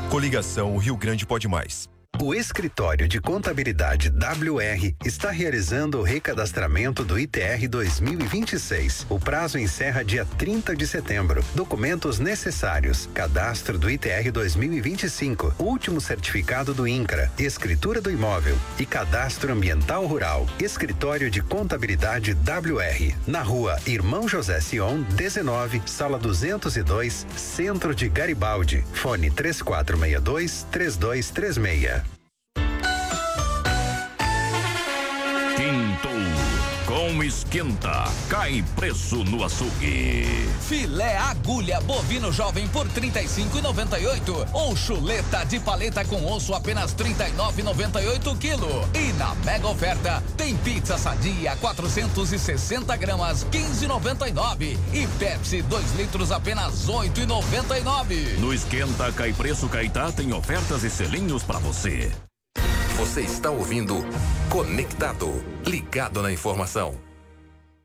Coligação Rio Grande Pode Mais. O Escritório de Contabilidade WR está realizando o recadastramento do ITR 2026. O prazo encerra dia 30 de setembro. Documentos necessários: cadastro do ITR 2025, último certificado do INCRA, escritura do imóvel e cadastro ambiental rural. Escritório de Contabilidade WR, na rua Irmão José Sion, 19, sala 202, Centro de Garibaldi. Fone 3462-3236. Quinto, com esquenta, cai preço no açougue. Filé agulha bovino jovem por R$ 35,98 ou chuleta de paleta com osso apenas R$ 39,98 quilo. E na mega oferta tem pizza sadia 460 gramas R$ 15,99 e Pepsi 2 litros apenas R$ 8,99. No esquenta, cai preço Caetá tem ofertas e selinhos pra você. Você está ouvindo Conectado, ligado na informação.